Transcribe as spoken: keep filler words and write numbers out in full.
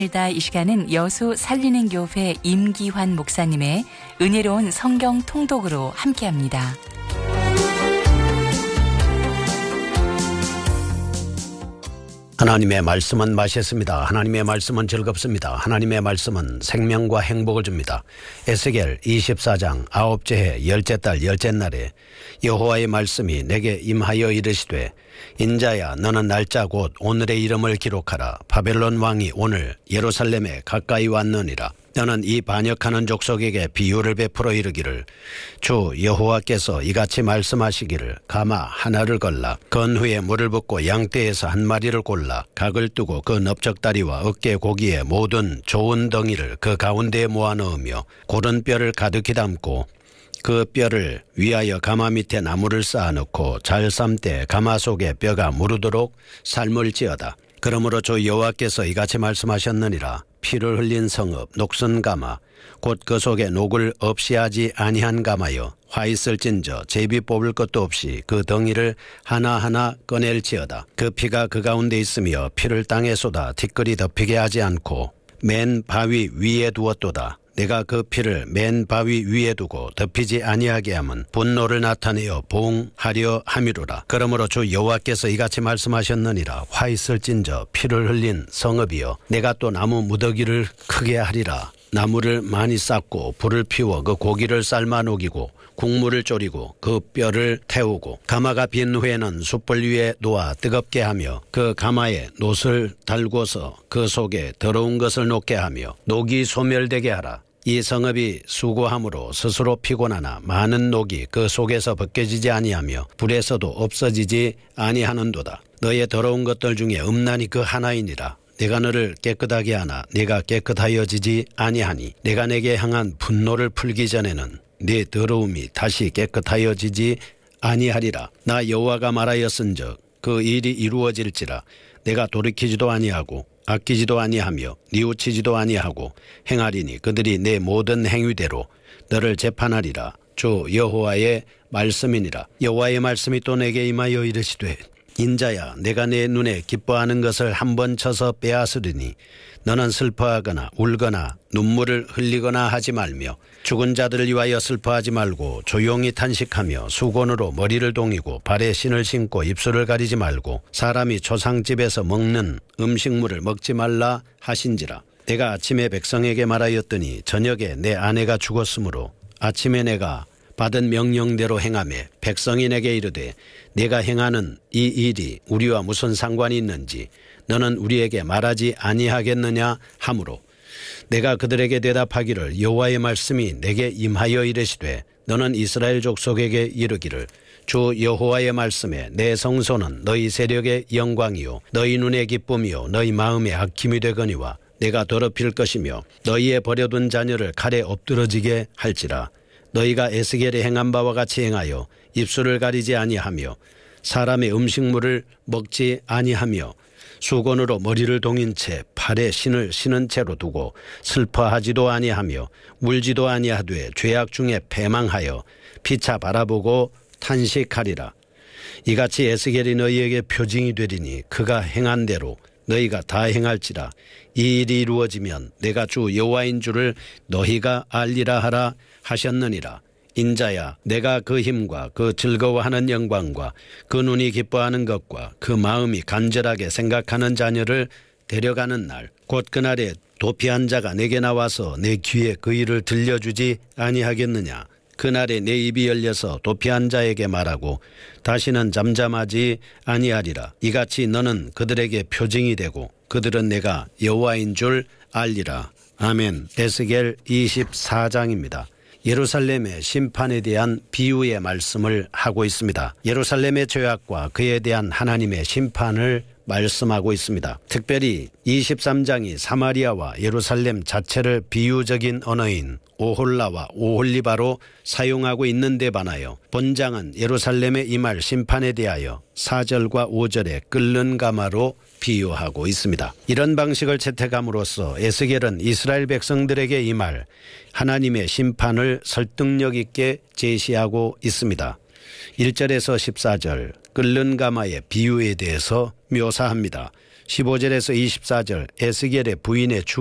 이 시간은 여수 살리는 교회 임기환 목사님의 은혜로운 성경 통독으로 함께합니다. 하나님의 말씀은 맛있습니다. 하나님의 말씀은 즐겁습니다. 하나님의 말씀은 생명과 행복을 줍니다. 에스겔 이십사 장 아홉째 해 열째 달 열째 날에 여호와의 말씀이 내게 임하여 이르시되 인자야 너는 날짜 곧 오늘의 이름을 기록하라. 바벨론 왕이 오늘 예루살렘에 가까이 왔느니라. 너는 이 반역하는 족속에게 비유를 베풀어 이르기를 주 여호와께서 이같이 말씀하시기를 가마 하나를 걸라. 건 후에 물을 붓고 양떼에서 한 마리를 골라 각을 뜨고 그 넓적다리와 어깨 고기의 모든 좋은 덩이를 그 가운데에 모아 넣으며 고른 뼈를 가득히 담고 그 뼈를 위하여 가마 밑에 나무를 쌓아놓고 잘 삶되 가마 속에 뼈가 무르도록 삶을 지어다. 그러므로 주 여호와께서 이같이 말씀하셨느니라. 피를 흘린 성읍 녹슨 가마 곧 그 속에 녹을 없이 하지 아니한 가마여 화 있을진저 제비 뽑을 것도 없이 그 덩이를 하나하나 꺼낼지어다. 그 피가 그 가운데 있으며 피를 땅에 쏟아 티끌이 덮이게 하지 않고 맨 바위 위에 두었도다. 내가 그 피를 맨 바위 위에 두고 덮이지 아니하게 하면 분노를 나타내어 보응하려 함이로라. 그러므로 주 여호와께서 이같이 말씀하셨느니라. 화 있을진저 피를 흘린 성읍이여 내가 또 나무 무더기를 크게 하리라. 나무를 많이 쌓고 불을 피워 그 고기를 삶아 녹이고 국물을 졸이고 그 뼈를 태우고 가마가 빈 후에는 숯불 위에 놓아 뜨겁게 하며 그 가마에 놋을 달고서 그 속에 더러운 것을 녹게 하며 녹이 소멸되게 하라. 이 성읍이 수고함으로 스스로 피곤하나 많은 녹이 그 속에서 벗겨지지 아니하며 불에서도 없어지지 아니하는도다. 너의 더러운 것들 중에 음란이 그 하나이니라. 내가 너를 깨끗하게 하나 내가 깨끗하여지지 아니하니 내가 내게 향한 분노를 풀기 전에는 네 더러움이 다시 깨끗하여지지 아니하리라. 나 여호와가 말하였은즉 그 일이 이루어질지라. 내가 돌이키지도 아니하고 아끼지도 아니하며 뉘우치지도 아니하고 행하리니 그들이 내 모든 행위대로 너를 재판하리라. 주 여호와의 말씀이니라. 여호와의 말씀이 또 내게 임하여 이르시되 인자야 내가 내 눈에 기뻐하는 것을 한 번 쳐서 빼앗으리니 너는 슬퍼하거나 울거나 눈물을 흘리거나 하지 말며 죽은 자들을 위하여 슬퍼하지 말고 조용히 탄식하며 수건으로 머리를 동이고 발에 신을 신고 입술을 가리지 말고 사람이 조상집에서 먹는 음식물을 먹지 말라 하신지라. 내가 아침에 백성에게 말하였더니 저녁에 내 아내가 죽었으므로 아침에 내가 받은 명령대로 행하매 백성이 내게 이르되 내가 행하는 이 일이 우리와 무슨 상관이 있는지 너는 우리에게 말하지 아니하겠느냐 하므로 내가 그들에게 대답하기를 여호와의 말씀이 내게 임하여 이르시되 너는 이스라엘 족속에게 이르기를 주 여호와의 말씀에 내 성소는 너희 세력의 영광이요 너희 눈의 기쁨이요 너희 마음의 아킴이 되거니와 내가 더럽힐 것이며 너희의 버려둔 자녀를 칼에 엎드러지게 할지라. 너희가 에스겔에 행한 바와 같이 행하여 입술을 가리지 아니하며 사람의 음식물을 먹지 아니하며 수건으로 머리를 동인 채 팔에 신을 신은 채로 두고 슬퍼하지도 아니하며 울지도 아니하되 죄악 중에 패망하여 피차 바라보고 탄식하리라. 이같이 에스겔이 너희에게 표징이 되리니 그가 행한 대로 너희가 다 행할지라. 이 일이 이루어지면 내가 주 여호와인 줄을 너희가 알리라 하라 하셨느니라. 인자야 내가 그 힘과 그 즐거워하는 영광과 그 눈이 기뻐하는 것과 그 마음이 간절하게 생각하는 자녀를 데려가는 날 곧 그날에 도피한 자가 내게 나와서 내 귀에 그 일을 들려주지 아니하겠느냐. 그날에 내 입이 열려서 도피한 자에게 말하고 다시는 잠잠하지 아니하리라. 이같이 너는 그들에게 표징이 되고 그들은 내가 여호와인 줄 알리라. 아멘. 에스겔 이십사 장입니다. 예루살렘의 심판에 대한 비유의 말씀을 하고 있습니다. 예루살렘의 죄악과 그에 대한 하나님의 심판을 말씀하고 있습니다. 특별히 이십삼 장이 사마리아와 예루살렘 자체를 비유적인 언어인 오홀라와 오홀리바로 사용하고 있는 데 반하여 본장은 예루살렘에 임할 심판에 대하여 사 절과 오 절에 끓는 가마로 비유하고 있습니다. 이런 방식을 채택함으로써 에스겔은 이스라엘 백성들에게 임할 하나님의 심판을 설득력 있게 제시하고 있습니다. 일 절에서 십사 절 끓는 가마의 비유에 대해서 묘사합니다. 십오 절에서 이십사 절 에스겔의 부인의